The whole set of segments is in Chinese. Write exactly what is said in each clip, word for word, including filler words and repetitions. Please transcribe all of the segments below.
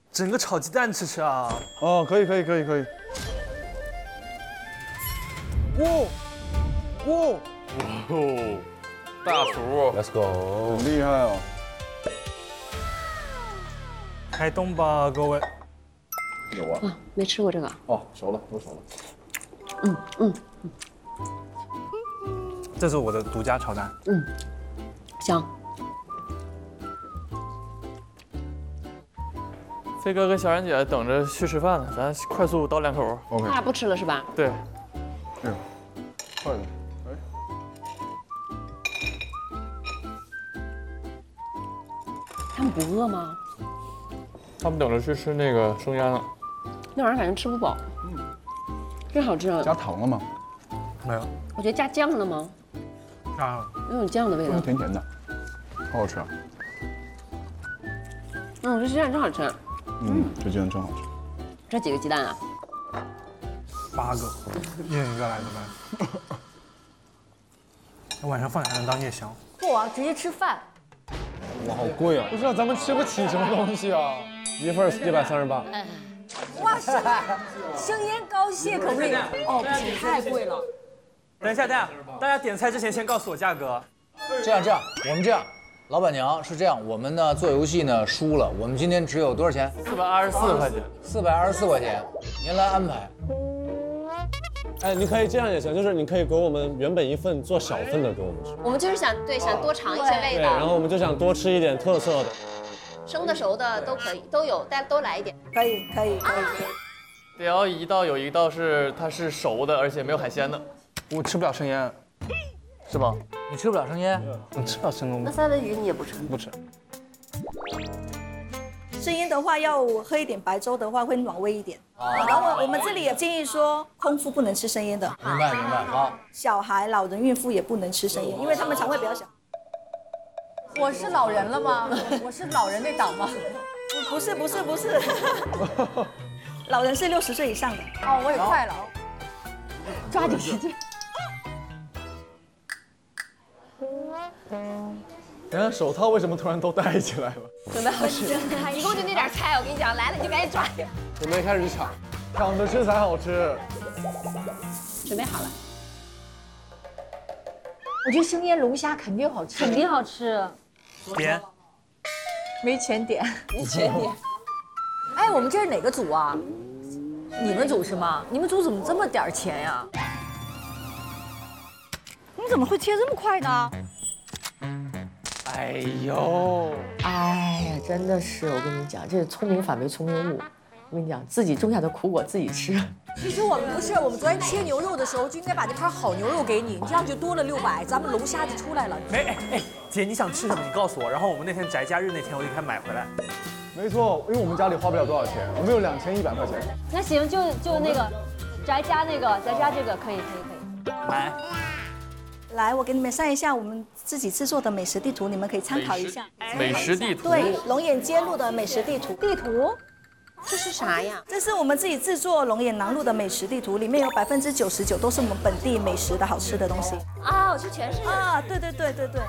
整个炒鸡蛋吃吃啊！ 哦，可以可以可以可以。哇哇哦，大厨 ，Let's go， 很厉害哦！ 开动吧，各位！ 有啊。 啊，没吃过这个。 哦，熟了，都熟了。 嗯嗯， 这是我的独家炒蛋。 嗯，香。 飞哥跟小冉姐等着去吃饭呢，咱快速倒两口。 OK。 他俩不吃了是吧？ 对。 哎呦，快点！哎。 他们不饿吗？ 他们等着去吃那个生腌呢。 那玩意儿感觉吃不饱。嗯，真好吃啊！ 加糖了吗？ 没有。 我觉得加酱了吗？ 啊， 有种酱的味道。 甜甜的，好好吃啊！ 嗯，这鸡蛋真好吃。 嗯，这鸡蛋真好吃。 这几个鸡蛋啊？ 八个，一人一个来的呗。晚上放还能当夜宵。 不啊，直接吃饭。 哇，好贵啊！ 不是，咱们吃不起什么东西啊？ 一份一百三十八。 哇塞，生腌膏蟹可不可以？哦，不行，太贵了。 等一下，等一下，大家点菜之前先告诉我价格。 这样这样，我们这样，老板娘是这样，我们呢做游戏呢输了，我们今天只有多少钱？ 四百二十四块钱。 四百二十四块钱，您来安排。 哎，你可以这样也行，就是你可以给我们原本一份做小份的给我们吃。 我们就是想对想多尝一些味对， 道。 然后我们就想多吃一点特色的。 生的熟的都可以，都有，大家都来一点。 可以可以可以。 得要一道有一道是它是熟的，而且没有海鲜的。 我吃不了生腌， 是吗？ 你吃不了生腌？ 你吃不了生东那西。 三文鱼你也不吃？ 不吃。 生腌的话，要喝一点白粥的话会暖胃一点。然后我我们这里也建议说，空腹不能吃生腌的。 明白明白，好。 小孩、老人、孕妇也不能吃生腌，因为他们肠胃比较小。 我是老人了吗？我是老人那档吗？ 不不是不是不是，老人是六十岁以上的。 哦，我也快了。 抓紧时间。 人家手套为什么突然都戴起来了？ 准备好吃，一共就那点菜，我跟你讲，来了你就赶紧抓。 准备开始抢，抢着吃才好吃。 准备好了。 我觉得生腌龙虾肯定好吃， 肯定好吃。 点。 没钱点， 没钱点。 哎，我们这是哪个组啊？你们组是吗？你们组怎么这么点钱呀？ 你怎么会切这么快呢？ 哎呦， 哎呀，真的是，我跟你讲，这是聪明反被聪明误。我跟你讲，自己种下的苦果自己吃。其实我们不是，我们昨天切牛肉的时候就应该把那盘好牛肉给你，你这样就多了六百，咱们龙虾就出来了。 没哎哎，姐你想吃什么？你告诉我，然后我们那天宅假日那天我就给他买回来。 没错，因为我们家里花不了多少钱，我们有两千一百块钱。 那行，就就那个宅家那个宅家这个可以可以可以。 买。 来，我给你们上一下我们自己制作的美食地图，你们可以参考一下。 美食地图。 对，龙眼街路的美食地图。地图。 这是啥呀？ 这是我们自己制作龙眼南路的美食地图，里面有百分之九十九都是我们本地美食的好吃的东西。 哦，这全是啊，对对对对对。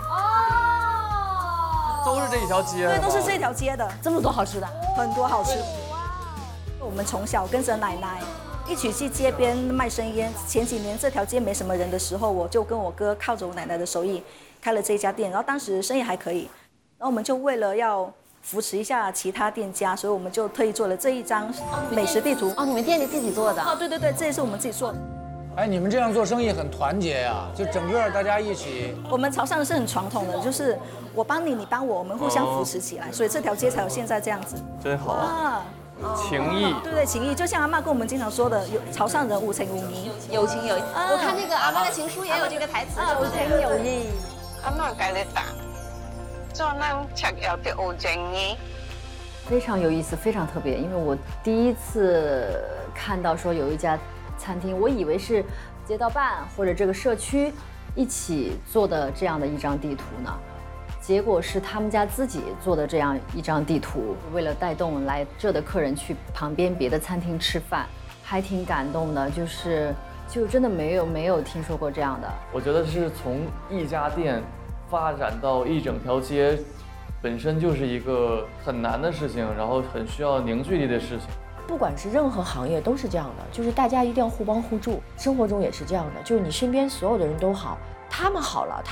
哦， 都是这一条街。 对，都是这条街的， 这么多好吃的， 很多好吃。我们从小跟着奶奶一起去街边卖生腌。前几年这条街没什么人的时候，我就跟我哥靠着我奶奶的手艺开了这家店，然后当时生意还可以，然后我们就为了要扶持一下其他店家，所以我们就特意做了这一张美食地图。 哦，你们店里自己做的？ 哦，对对对，这也是我们自己做的。 哎，你们这样做生意很团结呀，就整个大家一起。 我们潮汕人是很传统的，就是我帮你，你帮我，我们互相扶持起来，所以这条街才有现在这样子。 真好啊！情谊。 对对，情谊，就像阿嬷跟我们经常说的，有潮汕人五情五义， 有情有义。我看那个阿嬷的情书也有这个台词， 五情有义。 阿嬷教你打，做人才有啲有情义。 非常有意思，非常特别，因为我第一次看到说有一家餐厅，我以为是街道办或者这个社区一起做的这样的一张地图呢，结果是他们家自己做的这样一张地图，为了带动来这的客人去旁边别的餐厅吃饭，还挺感动的，就是就真的没有没有听说过这样的。 我觉得是从一家店发展到一整条街， 本身就是一个很难的事情，然后很需要凝聚力的事情。 不管是任何行业都是这样的，就是大家一定要互帮互助，生活中也是这样的，就是你身边所有的人都好，他们好了，他